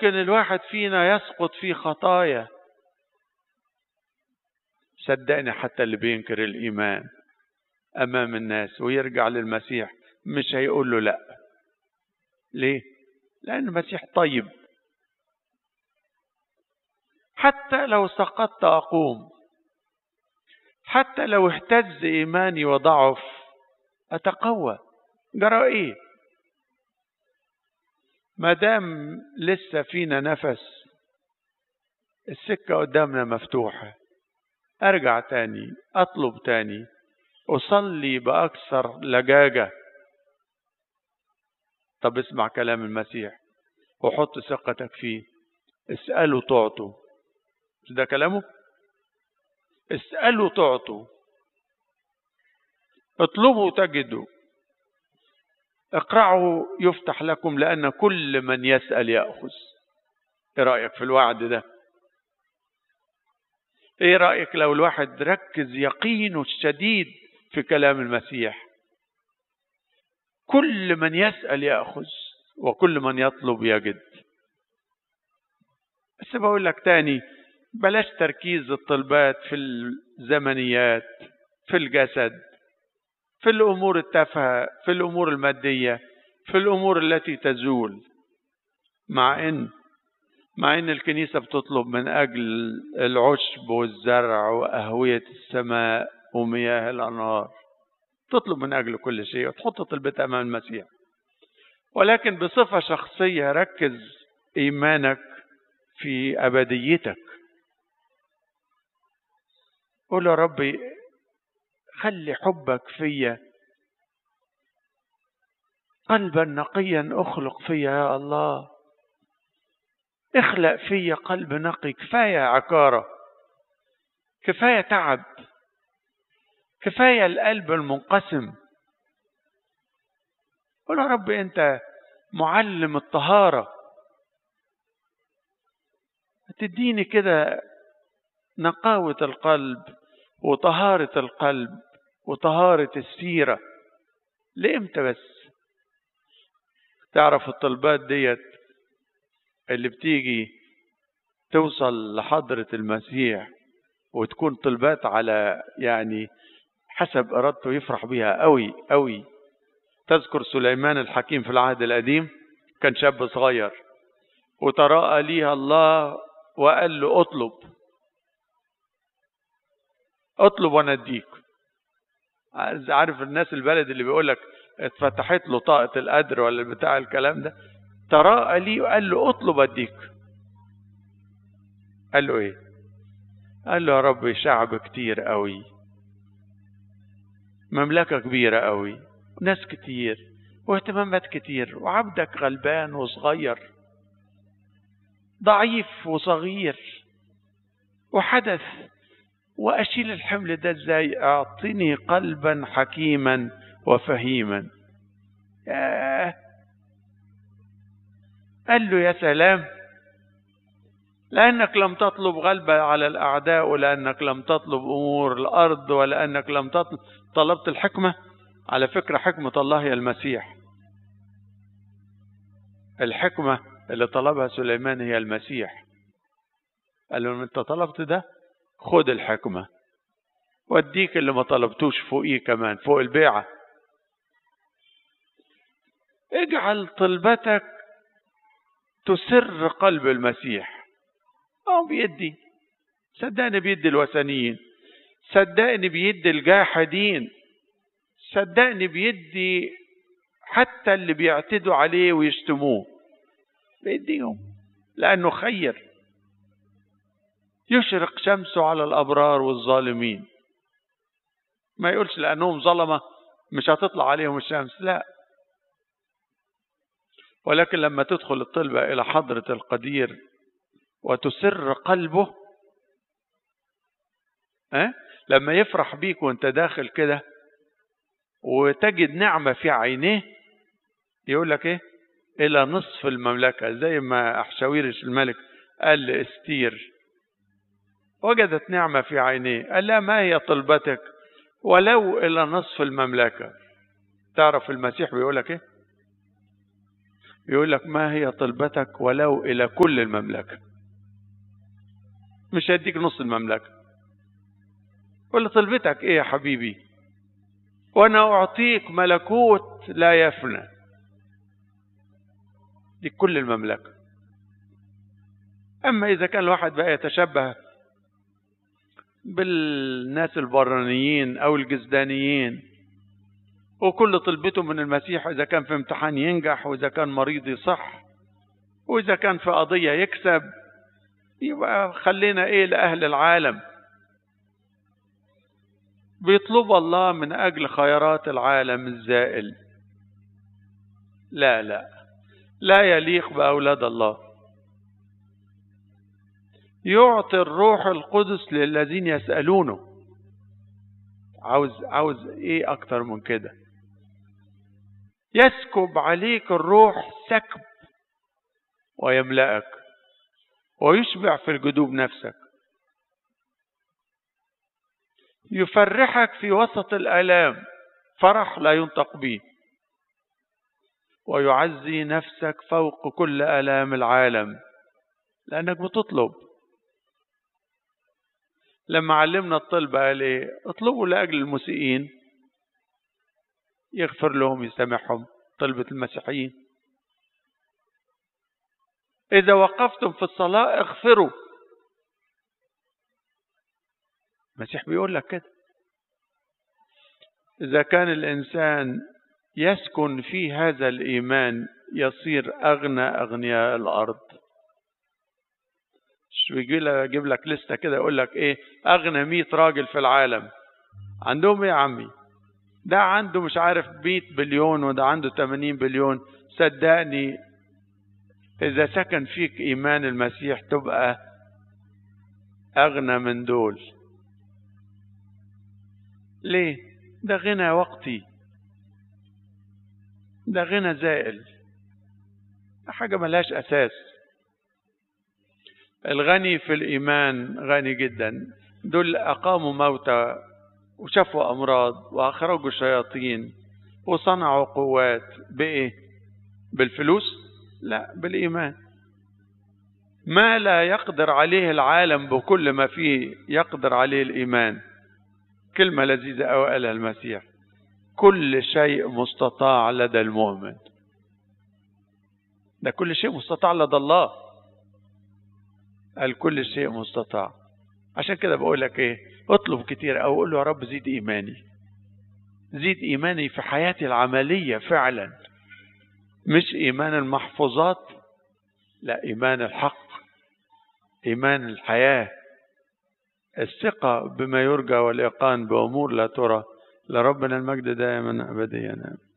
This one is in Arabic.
ممكن الواحد فينا يسقط في خطايا. صدقني حتى اللي بينكر الإيمان أمام الناس ويرجع للمسيح مش هيقول له لا. ليه؟ لأن المسيح طيب. حتى لو سقطت أقوم، حتى لو اهتز إيماني وضعف أتقوى. جرى إيه؟ ما دام لسه فينا نفس، السكة قدامنا مفتوحة. أرجع تاني، أطلب تاني، أصلي بأكثر لجاجة. طب اسمع كلام المسيح وحط ثقتك فيه. اسألوا تعطوا. ده كلامه. اسألوا تعطوا، اطلبوا تجدوا، اقرعوا يفتح لكم، لأن كل من يسأل يأخذ. ايه رأيك في الوعد ده؟ ايه رأيك لو الواحد ركز يقينه الشديد في كلام المسيح؟ كل من يسأل يأخذ وكل من يطلب يجد. بس بقول لك تاني، بلاش تركيز الطلبات في الزمنيات، في الجسد، في الأمور التافهة، في الأمور المادية، في الأمور التي تزول. مع إن الكنيسة بتطلب من أجل العشب والزرع وأهوية السماء ومياه الأنهار، تطلب من أجل كل شيء وتحط طلبتها أمام المسيح. ولكن بصفة شخصية ركز إيمانك في أبديتك. قول يا ربي خلي حبك فيا، قلبا نقيا أخلق فيا يا الله. اخلق فيا قلب نقي. كفاية عكارة، كفاية تعب، كفاية القلب المنقسم. قول يا رب أنت معلم الطهارة، تديني كده نقاوة القلب وطهارة القلب وطهارة السيرة. لإمتى بس؟ تعرف الطلبات ديت اللي بتيجي توصل لحضرة المسيح وتكون طلبات على يعني حسب إرادته يفرح بيها قوي قوي. تذكر سليمان الحكيم في العهد القديم، كان شاب صغير وتراءى ليها الله وقال له اطلب وانا اديك. عارف الناس البلد اللي بيقولك اتفتحت له طاقة القدر ولا بتاع الكلام ده. تراءى لي وقال له اطلب اديك. قال له ايه؟ قال له يا رب شعب كتير قوي، مملكة كبيرة قوي، ناس كتير واهتمامات كتير، وعبدك غلبان وصغير، ضعيف وصغير وحدث، وأشيل الحمل ده ازاي؟ اعطني قلبا حكيما وفهيما. قال له يا سلام، لأنك لم تطلب غلبة على الأعداء، ولأنك لم تطلب أمور الأرض، ولأنك لم طلبت الحكمة. على فكرة حكمة الله هي المسيح. الحكمة اللي طلبها سليمان هي المسيح. قال له انت طلبت ده، خد الحكمة واديك اللي ما طلبتوش فوقيه كمان، فوق البيعة. اجعل طلبتك تسر قلب المسيح. بيدي، صدقني بيدي الوثنيين، صدقني بيدي الجاحدين، صدقني بيدي حتى اللي بيعتدوا عليه ويشتموه، بيديهم لأنه خير. يشرق شمسه على الأبرار والظالمين. ما يقولش لأنهم ظلمة مش هتطلع عليهم الشمس، لا. ولكن لما تدخل الطلبة إلى حضرة القدير وتسر قلبه، لما يفرح بيك وانت داخل كده وتجد نعمة في عينيه، يقول لك ايه؟ إلى نصف المملكة، زي ما أحشاويرش الملك قال لإستير وجدت نعمة في عينيه، قال لا ما هي طلبتك ولو إلى نصف المملكة. تعرف المسيح بيقول لك ايه؟ يقول لك ما هي طلبتك ولو إلى كل المملكة، مش هديك نص المملكة. قل طلبتك إيه يا حبيبي؟ وأنا أعطيك ملكوت لا يفنى، دي كل المملكة. أما إذا كان الواحد بقى يتشبه بالناس البرانيين أو الجزدانيين، وكل طلبته من المسيح إذا كان في امتحان ينجح، وإذا كان مريض يصح، وإذا كان في قضية يكسب، يبقى خلينا إيه لأهل العالم. بيطلب الله من أجل خيرات العالم الزائل. لا لا، لا يليق بأولاد الله. يعطي الروح القدس للذين يسألونه. عاوز ايه اكتر من كده؟ يسكب عليك الروح سكب ويملأك ويشبع في الجدوب نفسك. يفرحك في وسط الآلام فرح لا ينطق به، ويعزي نفسك فوق كل آلام العالم لأنك بتطلب. لما علمنا الطلبة قال ايه؟ اطلبوا لأجل المسيئين يغفر لهم يسامحهم، طلبة المسيحيين. إذا وقفتم في الصلاة اغفروا، المسيح بيقول لك كده. إذا كان الإنسان يسكن في هذا الإيمان يصير أغنى أغنياء الأرض. مش بيجي يجيب لك لستة كده يقول لك إيه أغنى 100 راجل في العالم، عندهم إيه يا عمي؟ ده عنده مش عارف 100 بليون وده عنده 80 بليون. صدقني إذا سكن فيك إيمان المسيح تبقى أغنى من دول. ليه؟ ده غنى وقتي، ده غنى زائل، ده حاجة ملهاش أساس. الغني في الإيمان غني جدا. دول أقاموا موتى وشافوا أمراض وأخرجوا شياطين وصنعوا قوات. بإيه؟ بالفلوس؟ لا، بالإيمان. ما لا يقدر عليه العالم بكل ما فيه يقدر عليه الإيمان. كلمة لذيذة أوي قالها المسيح: كل شيء مستطاع لدى المؤمن. ده كل شيء مستطاع لدى الله. قال كل شيء مستطاع. عشان كده بقول لك ايه، اطلب كتير او قول له يا رب زيد ايماني، زيد ايماني في حياتي العملية فعلا، مش ايمان المحفوظات، لا ايمان الحق، ايمان الحياة، الثقة بما يرجى والايقان بامور لا ترى. لربنا المجد دائما ابديا.